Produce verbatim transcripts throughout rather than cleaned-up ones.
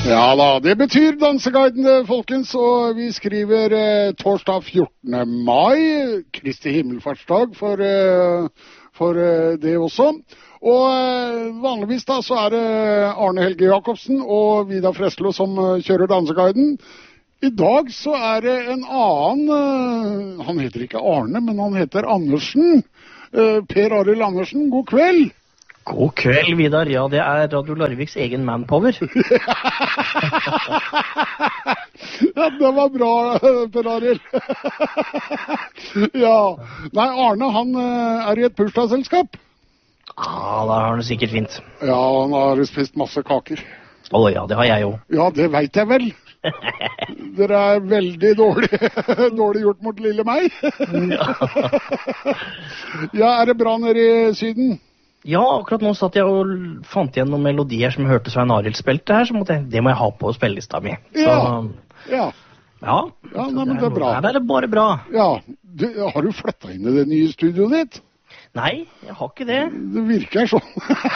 Ja da, det betyr Danseguiden, folkens, og vi skriver eh, torsdag fjortende mai, Kristi himmelfartsdag for, eh, for eh, det også. Og eh, vanligvis da så er det Arne Helge Jacobsen og Vidar Freslo som eh, kjører Danseguiden. I dag så er det en annen, eh, han heter ikke Arne, men han heter Andersen. Eh, Per Arild Andersen, god kveld. God kveld, Vidar. Ja, det er Radio Larviks egen manpower. Ja, det var bra, Per Arild. Ja, nei, Arne, han eh, er i et bursdagsselskap. Ah, da har han det sikkert fint. Ja, han har spist masse kaker. Å ja, det har jeg jo. Ja, det vet jeg vel. Dere er veldig dårlig, dårlig gjort mot lille meg. Ja, er det bra nede i Syden? Ja, akkurat nå satt jeg og fant igjen noen melodier som jeg hørte Svein Arild spilte her, så måtte jeg, det må jeg ha på spillelista mi. Så, Ja, ja. ja, Ja, nei, men det er bra. Her er det bare bra. Ja, du, har du flyttet inn i det nye studioet ditt? Nei, jeg har ikke det. Det virker sånn.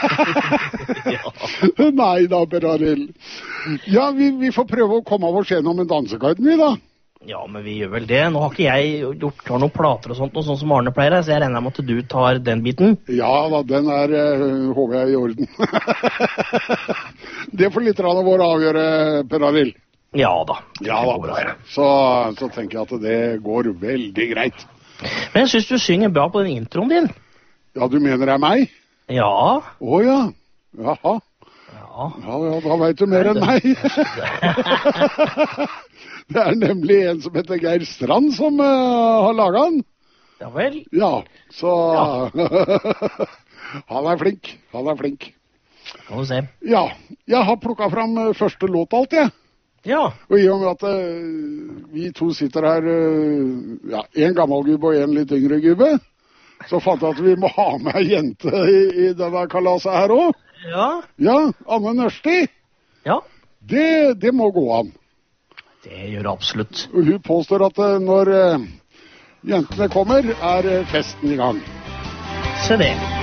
Nei da, Per Arild. Ja, vi, vi får prøve å komme av oss gjennom en danseguiden, vi da. Ja, men vi gjør vel det. Nå har ikke jeg gjort klar noen plater og sånt, noe sånn som Arne pleier, så jeg regner med at du tar den biten. Ja da, den er, øh, håper jeg, i orden. Det får litt av vår avgjøre, Per Arild. Ja da. Ja da, så, så tenker jeg at det går veldig greit. Men jeg synes du synger bra på den introen din. Ja, du mener det er meg? Ja. Å ja, jaha. Ja. Ja, ja, da vet du mer enn meg. Det er nemlig en som heter Geir Strand som uh, har laget den. Ja vel. Ja, så Ja. Han er flink, han er flink. Kan du se. Ja, jeg har plukket fram uh, første låt alt, jeg. Ja. Og i og med at uh, vi to sitter her, uh, ja, en gammel gubbe og en litt yngre gubbe, så fant jeg at vi må ha med en jente i, i denne kalaset her også. Ja. Ja, Anne Nørsti. Ja. Det, det må gå an. Det gjør det absolutt. Og hun påstår at uh, når uh, jentene kommer, er uh, festen i gang. Se det.